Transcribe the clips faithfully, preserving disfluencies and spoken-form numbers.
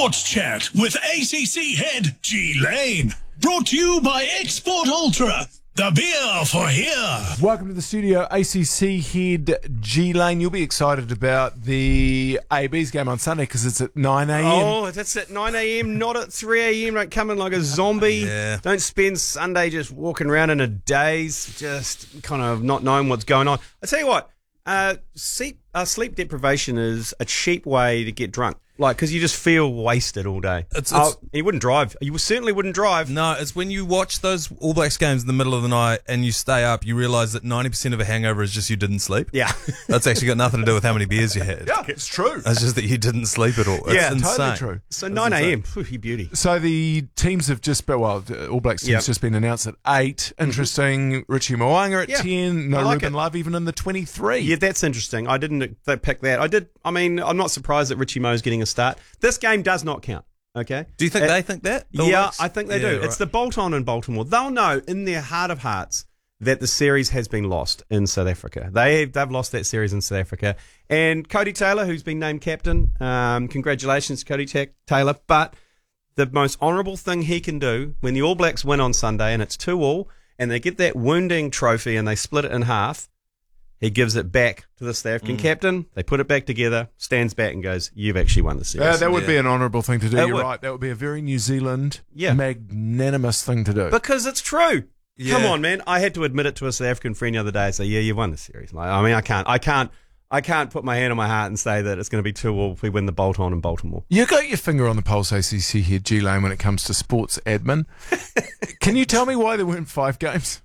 Sports Chat with A C C head G Lane. Brought to you by Export Ultra, the beer for here. Welcome to the studio, A C C head G Lane. You'll be excited about the A B's game on Sunday because it's at nine a.m. Oh, that's at nine a.m, not at three a.m. Don't come in like a zombie. Yeah. Don't spend Sunday just walking around in a daze, just kind of not knowing what's going on. I tell you what, uh, sleep, uh, sleep deprivation is a cheap way to get drunk. Like, because you just feel wasted all day. It's- oh, it's- you wouldn't drive. You certainly wouldn't drive. No, it's when you watch those All Blacks games in the middle of the night and you stay up, you realise that ninety percent of a hangover is just you didn't sleep. Yeah. That's actually got nothing to do with how many beers you had. Yeah, it's true. It's just that you didn't sleep at all. It's Yeah, insane. Totally true. So nine a.m, phew, you beauty. So the teams have just been, well, the All Blacks team's Yep. just been announced at eight. Interesting. Richie Mo'unga at Yeah, ten. No I like Ruben it. Love even in the twenty-three. Yeah, that's interesting. I didn't th- pick that. I did. I mean, I'm not surprised that Richie Mo's getting a start. This game does not count. Okay. Do you think Uh, they think that? The All Yeah, Blacks? I think they Yeah, do. right. It's the bolt on in Baltimore. They'll know in their heart of hearts that the series has been lost in South Africa. They, they've lost that series in South Africa. And Cody Taylor, who's been named captain, um, congratulations, Cody Ta- Taylor. But the most honourable thing he can do when the All Blacks win on Sunday and it's two all and they get that wounding trophy and they split it in half, he gives it back to the South African captain. They put it back together, stands back and goes, you've actually won the series. Uh, that would Yeah. be an honourable thing to do. It You're would. right. That would be a very New Zealand, Yeah. magnanimous thing to do. Because it's true. Yeah. Come on, man. I had to admit it to a South African friend the other day. Say, yeah, you won the series. Like, I mean, I can't, I can't, I can't put my hand on my heart and say that it's going to be two all if we win the bolt on in Baltimore. You got your finger on the pulse, A C C head G Lane, when it comes to sports admin. Can you tell me why there weren't five games?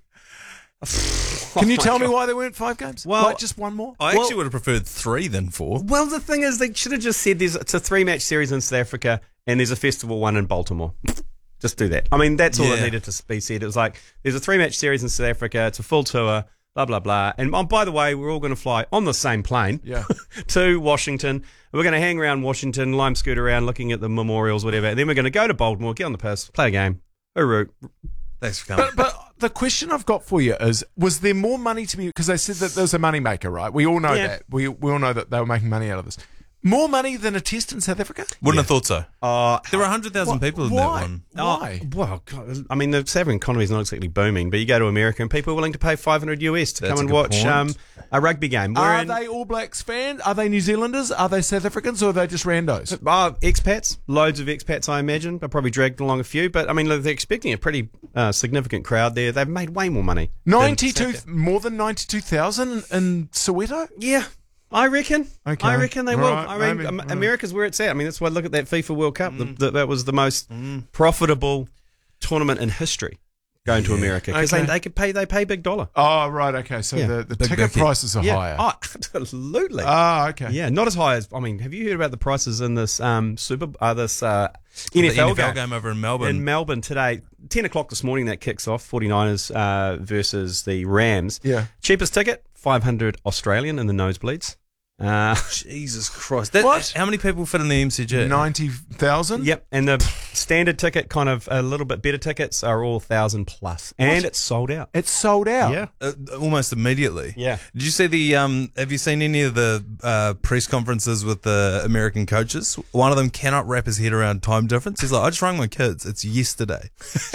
Can you tell me why there weren't five games? Well- like just one more? I actually Well- would have preferred three than four. Well, the thing is, they should have just said there's it's a three match series in South Africa and there's a festival one in Baltimore. Just do that. I mean, that's all Yeah. it needed to be said. It was like there's a three match series in South Africa. It's a full tour. Blah blah blah. And oh, by the way, we're all going to fly on the same plane. Yeah. to Washington. We're going to hang around Washington, lime scoot around, looking at the memorials, whatever. And then we're going to go to Baltimore, get on the piss, play a game. Hooroo. Thanks for coming. But, but the question I've got for you is, was there more money to be, because they said that there's a money maker, right? We all know Yeah. that. We, we all know that they were making money out of this. More money than a test in South Africa? Wouldn't have thought so. Uh, There were one hundred thousand people in that Why? one. Why? Oh, well, God, I mean, the South African economy is not exactly booming, but you go to America and people are willing to pay five hundred US to That's come a and good watch point. um, a rugby game. We're Are in, they All Blacks fans? Are they New Zealanders? Are they South Africans? Or are they just randos? Uh, expats, loads of expats, I imagine. They'll probably dragged along a few, but I mean, they're expecting a pretty uh, significant crowd there. They've made way more money. than ninety-two, South- more than ninety-two thousand in Soweto? Yeah, I reckon. Okay. I reckon they will. Right, I mean, maybe, Am- right. America's where it's at. I mean, that's why look at that FIFA World Cup. Mm. The, the, that was the most profitable tournament in history going to America because Okay. they, they could pay. They pay big dollar. Oh, right, okay. So Yeah. the, the Big ticket Bicky. prices are Yeah. higher. Oh, absolutely. Ah, okay. Yeah, not as high as I mean. Have you heard about the prices in this um super uh, this uh, N F L, the N F L game? game over in Melbourne. in Melbourne today? Ten o'clock this morning that kicks off. forty-niners uh, versus the Rams. Yeah. Cheapest ticket five hundred Australian in the nosebleeds. Uh, Jesus Christ. That, What? How many people fit in the M C G? ninety thousand? yep, and the standard ticket, kind of a little bit better tickets, are all thousand plus, and it's sold out. It's sold out. Yeah. Uh, almost immediately. Yeah. Did you see the? Um, have you seen any of the uh, press conferences with the American coaches? One of them cannot wrap his head around time difference. He's like, "I just rang my kids. It's yesterday."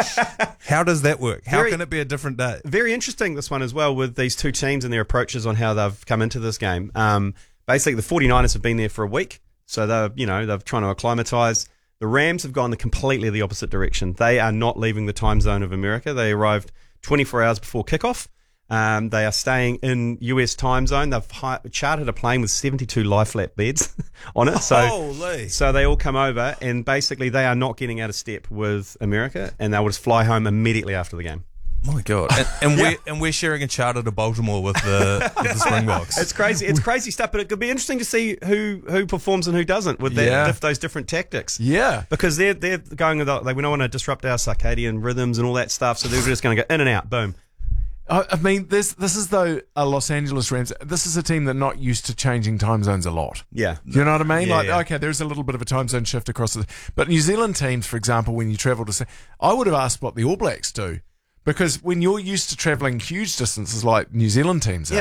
How does that work? How Very- can it be a different day? Very interesting, this one as well, with these two teams and their approaches on how they've come into this game. Um, basically, the forty-niners have been there for a week, so they're, you know, they're trying to acclimatise. The Rams have gone the completely the opposite direction. They are not leaving the time zone of America. They arrived twenty-four hours before kickoff. Um, they are staying in U S time zone. They've hi- chartered a plane with seventy-two lie flat beds on it. So, Holy. so they all come over, and basically they are not getting out of step with America, and they will just fly home immediately after the game. My God. And, and we're and we're sharing a charter to Baltimore with the with the Springboks. It's crazy. It's crazy stuff, but it could be interesting to see who, who performs and who doesn't with that, Yeah. diff, those different tactics. Yeah. Because they're they're going with the, like we don't want to disrupt our circadian rhythms and all that stuff, so they're just going to go in and out, boom. I I mean, this this is though a Los Angeles Rams. This is a team that not used to changing time zones a lot. Yeah. You know what I mean? Yeah, like, yeah. okay, there's a little bit of a time zone shift across the. But New Zealand teams, for example, when you travel to, say, I would have asked what the All Blacks do, because when you're used to travelling huge distances like New Zealand teams Yeah. are,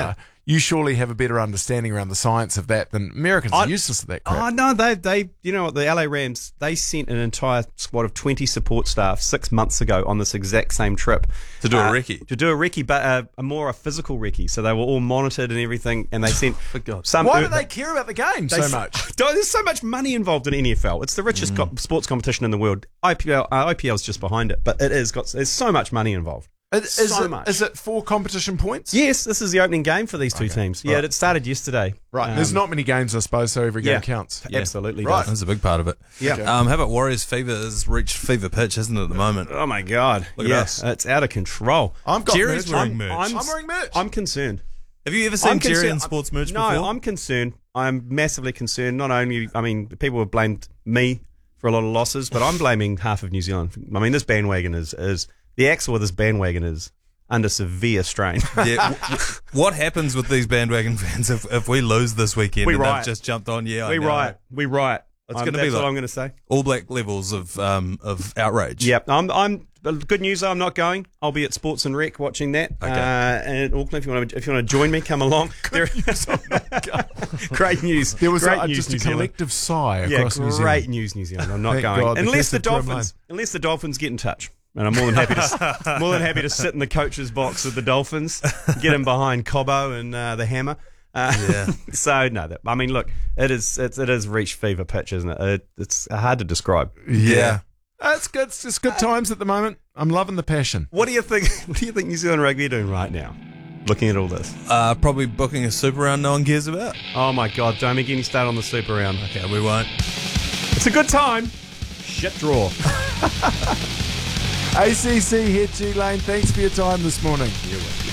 you surely have a better understanding around the science of that than Americans are useless at that crap. Oh no, they they you know what, the L A Rams, they sent an entire squad of twenty support staff six months ago on this exact same trip To do a uh, recce. to do a recce, but uh, a more a physical recce. So they were all monitored and everything, and they sent For God's some. Why do they care about the game so they- much? Don't- There's so much money involved in N F L. It's the richest co- sports competition in the world. I P L, uh, I P L's just behind it, but it is got. There's so much money involved. Is, is so it, much. is it for competition points? Yes, this is the opening game for these two teams. Yeah, Right. it started yesterday. Right. Um, There's not many games, I suppose, so every game yeah, counts. Absolutely. Right. does. That's a big part of it. Yeah. Um, how about Warriors fever has reached fever pitch, isn't it, at the moment? Oh my God. Look at yeah, us. it's out of control. I've got Jerry's merch. wearing I'm, merch. I'm, wearing merch. I'm concerned. Have you ever seen I'm Jerry concerned- in sports merch no, before? I'm concerned. I'm massively concerned. Not only, I mean, people have blamed me for a lot of losses, but I'm blaming half of New Zealand. I mean, this bandwagon is, is the axle of this bandwagon is under severe strain. Yeah. w- w- what happens with these bandwagon fans if, if we lose this weekend We and riot. they've just jumped on? Yeah, I we know. riot. We riot. It's Um, gonna be that's like- what I'm going to say. All Black levels of um, of outrage. Yep. I'm. I'm. Good news. I'm not going. I'll be at Sports and Rec watching that. Okay. Uh, and in Auckland, if you want to, if you want to join me, come along. There- great news. There was great a, news, just New a Zealand. collective sigh Yeah, across New great Zealand. news, New Zealand. I'm not Thank going God, unless the because of Grim Dolphins. Unless the Dolphins get in touch, and I'm more than happy to more than happy to sit in the coach's box with the Dolphins, get him behind Cobbo and uh, the Hammer. Uh, Yeah. so no, that, I mean, look, it is it's, it is reached fever pitch, isn't it? it? It's hard to describe. Yeah. That's good. It's just good times at the moment. I'm loving the passion. What do you think? What do you think New Zealand rugby are doing right now? Looking at all this. Uh, probably booking a super round no one cares about. Oh my God! Don't make any start on the super round. Okay, we won't. It's a good time. Shit draw. A C C head G Lane, thanks for your time this morning. You're welcome.